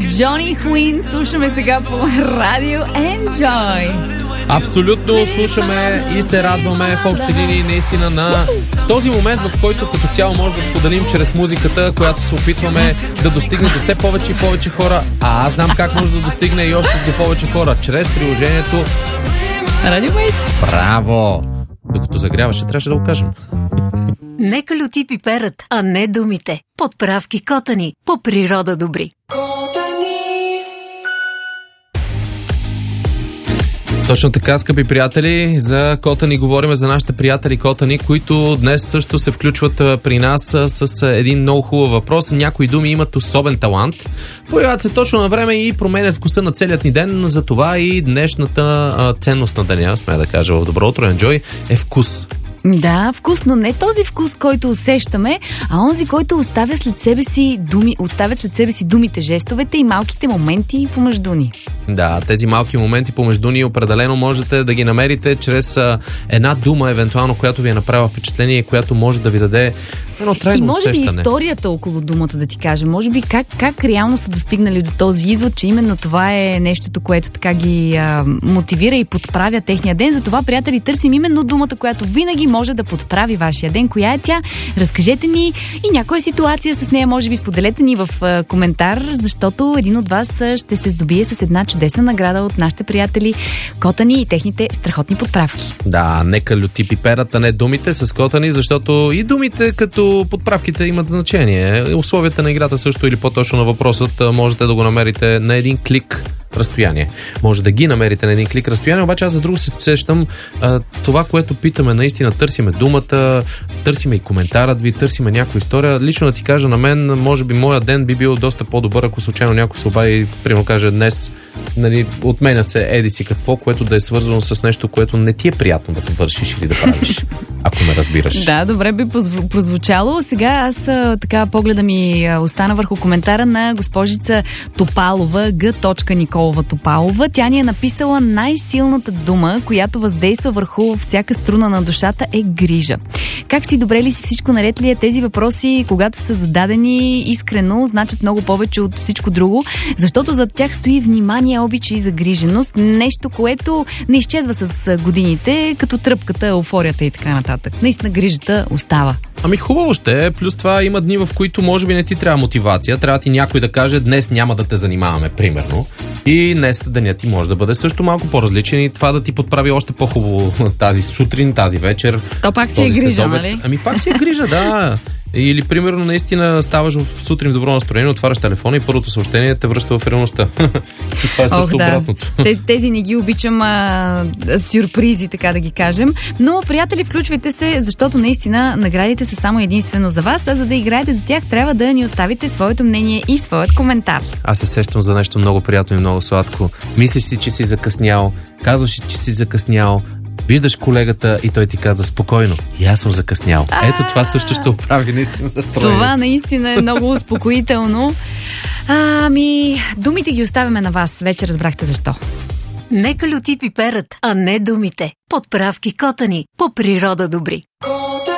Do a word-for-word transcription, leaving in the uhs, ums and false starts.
Джони Хуин слушаме сега по радио Enjoy. Абсолютно слушаме и се радваме в общи линии наистина на този момент, в който като цяло може да споделим чрез музиката, която се опитваме да достигне до все повече и повече хора. А аз знам как може да достигне и още до повече хора. Чрез приложението Радио Мейт. Браво! Докато загряваше, трябваше да го кажем. Нека люти пиперът, а не думите. Подправки Котани. По природа добри. Точно така, скъпи приятели, за Котани говорим, за нашите приятели Котани, които днес също се включват при нас с един много хубав въпрос. Някои думи имат особен талант. Появяват се точно на време и променят вкуса на целият ни ден. Затова и днешната а, ценност на деня, сме да кажа в Добро утро, Enjoy, е вкус. Да, вкус, но не този вкус, който усещаме, а онзи, който оставя след себе си думи, оставят след себе си думите, жестовете и малките моменти помежду ни. Да, тези малки моменти помежду ни определено можете да ги намерите чрез а, една дума, евентуално, която ви е направила впечатление, която може да ви даде едно трайно и може усещане. би историята около думата да ти каже. Може би как, как реално са достигнали до този извод, че именно това е нещото, което така ги а, мотивира и подправя техния ден. Затова, приятели, търсим именно думата, която винаги може да подправи вашия ден. Коя е тя? Разкажете ни и някоя ситуация с нея, може би споделете ни в а, коментар, защото един от вас а, ще се здобие с една чудесна награда от нашите приятели Котани и техните страхотни подправки. Да, нека люти пиперът, а не думите с Котани, защото и думите като подправките имат значение. Условията на играта също, или по-точно на въпросът, можете да го намерите на един клик разстояние. Може да ги намерите на един клик разстояние, обаче аз за друго се сещам а, това, което питаме, наистина търсиме думата, търсиме и коментарът ви, търсиме някоя история. Лично да ти кажа, на мен, може би моя ден би бил доста по-добър, ако случайно някой се обади и примерно каже днес, нали, отменя се еди си какво, което да е свързано с нещо, което не ти е приятно да вършиш или да правиш, ако ме разбираш. Да, добре би прозвучало. Сега аз така погледа ми остана върху коментара на госпожица Топалова, Г. Николова Топалова. Тя ни е написала: най-силната дума, която въздейства върху всяка струна на душата, е грижа. Как си, добре ли си, всичко наред ли е? Тези въпроси, когато са зададени искрено, значат много повече от всичко друго, защото зад тях стои внимание, обич и загриженост. Нещо, което не изчезва с годините, като тръпката, еуфорията и така нататък. Наистина грижата остава. Ами хубаво ще е, плюс това има дни, в които може би не ти трябва мотивация, трябва ти някой да каже днес няма да те занимаваме, примерно. И днес денят ти може да бъде също малко по-различен и това да ти подправи още по-хубаво тази сутрин, тази вечер. То пак си е грижа, нали? Ами пак си е грижа, да. Или, примерно, наистина ставаш в сутрин в добро настроение, отваряш телефона и първото съобщение те връща в реалността. И това е също Ох, да. Обратното. Тези, тези не ги обичам а, сюрпризи, така да ги кажем. Но, приятели, включвайте се, защото наистина наградите са само единствено за вас, а за да играете за тях, трябва да ни оставите своето мнение и своят коментар. Аз се сещам за нещо много приятно и много сладко. Мислиш си, че си закъснял, казваш, че си закъснял, виждаш колегата и той ти казва спокойно, и аз съм закъснял. Ето това също ще оправи наистина настроението. Това наистина е много успокоително. Ами, думите ги оставяме на вас. Вече разбрахте защо. Нека люти пиперът, а не думите. Подправки Котани. По природа добри.